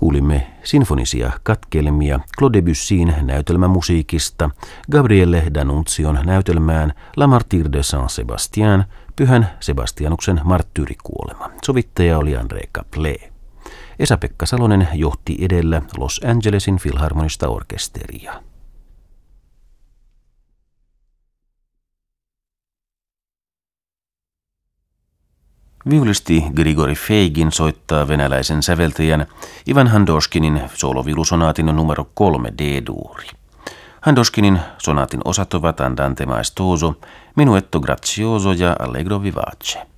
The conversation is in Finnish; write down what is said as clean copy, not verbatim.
Kuulimme sinfonisia katkelmia Claude Debussyn näytelmämusiikista Gabriele D'Annunzion näytelmään La Martyre de Saint-Sébastien, Pyhän Sebastianuksen marttyyrikuolema. Sovittaja oli André Caplet. Esa-Pekka Salonen johti edellä Los Angelesin Filharmonista orkesteria. Viulisti Grigori Feigin soittaa venäläisen säveltäjän Ivan Handoshkinin sooloviulusonaatin numero 3 D-duuri. Handoshkinin sonaatin osat ovat Andante maestoso, Menuetto grazioso ja Allegro vivace.